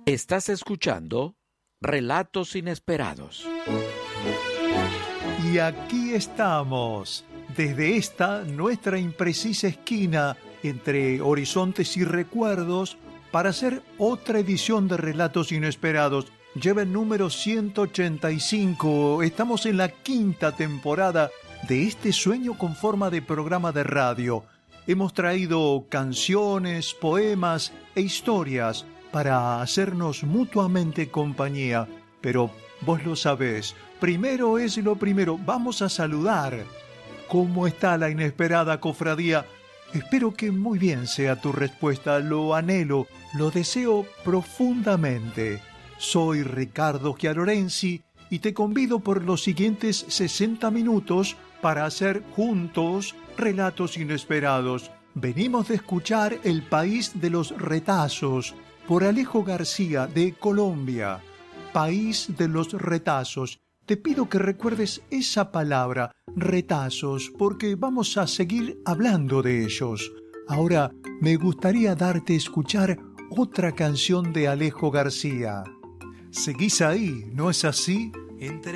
Estás escuchando Relatos Inesperados. Y aquí estamos, desde esta nuestra imprecisa esquina entre horizontes y recuerdos, para hacer otra edición de Relatos Inesperados. Lleva el número 185. Estamos en la 5ª temporada de este sueño con forma de programa de radio. Hemos traído canciones, poemas e historias para hacernos mutuamente compañía. Pero vos lo sabés, primero es lo primero. Vamos a saludar. ¿Cómo está la inesperada cofradía? Espero que muy bien sea tu respuesta. Lo anhelo, lo deseo profundamente. Soy Ricardo Chialorenzi y te convido por los siguientes 60 minutos para hacer juntos Relatos Inesperados. Venimos de escuchar El País de los Retazos por Alejo García de Colombia. País de los Retazos. Te pido que recuerdes esa palabra, retazos, porque vamos a seguir hablando de ellos. Ahora me gustaría darte a escuchar otra canción de Alejo García. Seguís ahí, ¿no es así?